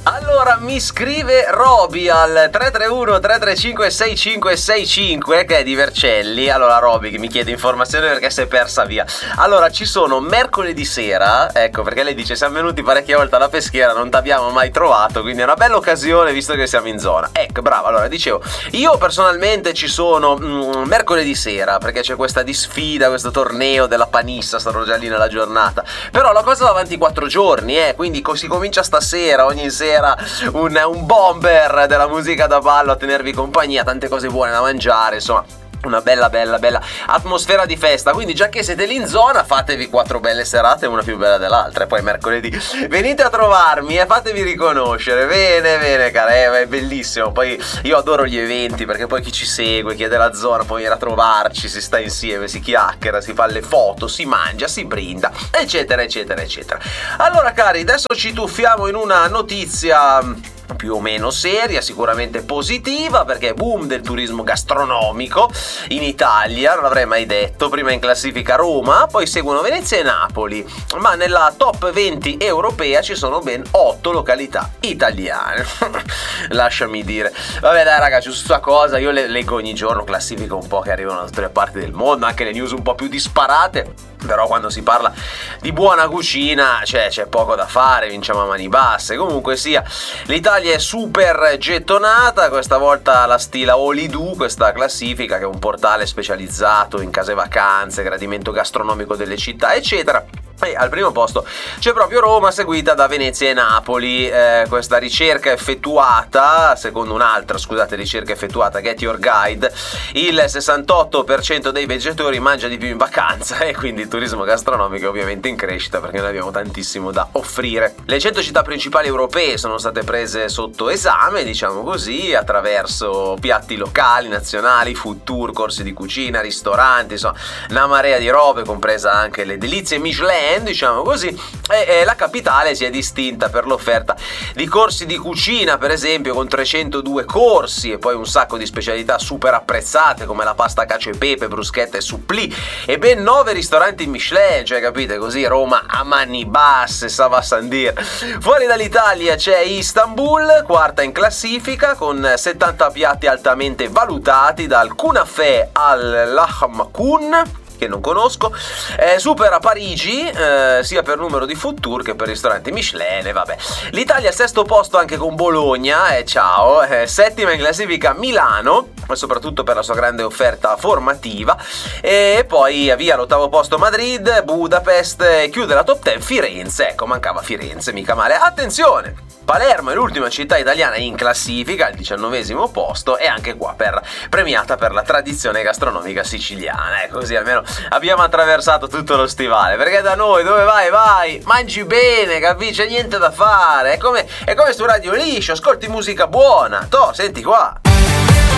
Allora mi scrive Roby al 331-335-6565 che è di Vercelli. Allora Roby che mi chiede informazioni perché si è persa via. Allora ci sono mercoledì sera, ecco perché lei dice siamo venuti parecchie volte alla peschiera, non t'abbiamo mai trovato, quindi è una bella occasione visto che siamo in zona. Ecco, brava. Allora dicevo, io personalmente ci sono mercoledì sera perché c'è questa sfida, questo torneo della panissa, sarò già lì nella giornata. Però la cosa va avanti 4 giorni, quindi si comincia stasera, ogni sera un bomber della musica da ballo a tenervi compagnia, tante cose buone da mangiare, insomma una bella atmosfera di festa. Quindi già che siete lì in zona, fatevi 4 belle serate, una più bella dell'altra, e poi mercoledì venite a trovarmi e fatevi riconoscere. Bene cara, è bellissimo. Poi io adoro gli eventi perché poi chi ci segue, chi è della zona, poi viene a trovarci, si sta insieme, si chiacchiera, si fa le foto, si mangia, si brinda, eccetera. Allora cari, adesso ci tuffiamo in una notizia più o meno seria, sicuramente positiva, perché boom del turismo gastronomico in Italia, non l'avrei mai detto. Prima in classifica Roma, poi seguono Venezia e Napoli, ma nella top 20 europea ci sono ben 8 località italiane. Lasciami dire. Vabbè dai ragazzi, su sta cosa io leggo ogni giorno classifiche un po' che arrivano da tutte le parti del mondo, anche le news un po' più disparate. Però quando si parla di buona cucina c'è poco da fare, vinciamo a mani basse. Comunque sia, l'Italia è super gettonata, questa volta la stila Holidu, questa classifica che è un portale specializzato in case vacanze, gradimento gastronomico delle città eccetera. E al primo posto c'è proprio Roma, seguita da Venezia e Napoli. Questa ricerca effettuata, secondo un'altra ricerca effettuata, Get Your Guide, il 68% dei viaggiatori mangia di più in vacanza, e quindi il turismo gastronomico è ovviamente in crescita perché noi abbiamo tantissimo da offrire. Le 100 città principali europee sono state prese sotto esame, diciamo così, attraverso piatti locali, nazionali, food tour, corsi di cucina, ristoranti, insomma una marea di robe, compresa anche le delizie Michelin, diciamo così. E la capitale si è distinta per l'offerta di corsi di cucina, per esempio, con 302 corsi e poi un sacco di specialità super apprezzate come la pasta cacio e pepe, bruschetta e supplì, e ben 9 ristoranti Michelin, cioè capite, così Roma a mani basse, ça va sans dire. Fuori dall'Italia c'è Istanbul, quarta in classifica con 70 piatti altamente valutati, dal kunafè al lahmacun, che non conosco, supera Parigi sia per numero di food tour che per ristoranti Michelin, e vabbè. L'Italia al sesto posto anche con Bologna, settima in classifica Milano, soprattutto per la sua grande offerta formativa, e poi via all'8° posto Madrid, Budapest, e chiude la top 10 Firenze. Ecco, mancava Firenze, mica male. Attenzione! Palermo è l'ultima città italiana in classifica, al 19° posto, e anche qua premiata per la tradizione gastronomica siciliana. Così almeno abbiamo attraversato tutto lo stivale, perché da noi dove vai, mangi bene, capisci? C'è niente da fare, è come su Radio Liscio, ascolti musica buona. Senti qua.